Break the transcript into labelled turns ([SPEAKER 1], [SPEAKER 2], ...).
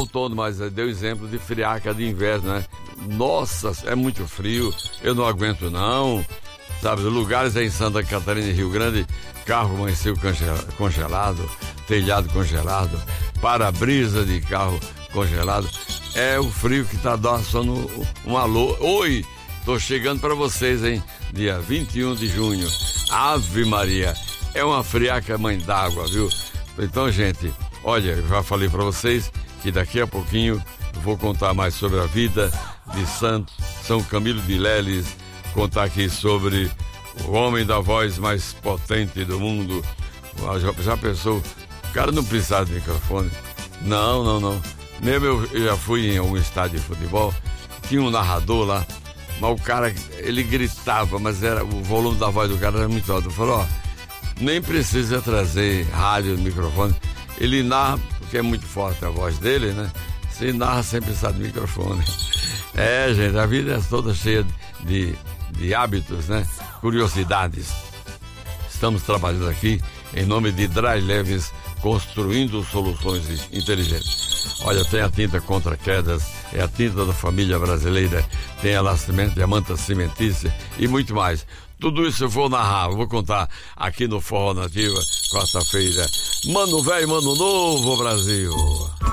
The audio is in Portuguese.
[SPEAKER 1] outono, mas deu exemplo de friaca de inverno, né? Nossa, é muito frio, eu não aguento não. Sabe, lugares aí em Santa Catarina e Rio Grande, carro amanheceu congelado, telhado congelado, para-brisa de carro congelado. É o frio que tá dando um alô. Oi, tô chegando para vocês, hein? Dia 21 de junho. Ave Maria, é uma friaca mãe d'água, viu? Então, gente, olha, eu já falei para vocês que daqui a pouquinho eu vou contar mais sobre a vida de São Camilo de Leles, contar aqui sobre o homem da voz mais potente do mundo. Já pensou? O cara não precisava de microfone. Não. Mesmo eu já fui em um estádio de futebol, tinha um narrador lá, mas o cara, ele gritava, mas o volume da voz do cara era muito alto. Eu falei, nem precisa trazer rádio, microfone. Ele narra, porque é muito forte a voz dele, né? Você narra sem precisar de microfone. Gente, a vida é toda cheia de hábitos, né? Curiosidades. Estamos trabalhando aqui em nome de Dry Leves, construindo soluções inteligentes. Olha, tem a tinta contra quedas, é a tinta da família brasileira, tem a Cimento, a manta cimentícia e muito mais. Tudo isso eu vou narrar, eu vou contar aqui no Forró Nativa, quarta-feira. Mano velho, mano novo, Brasil.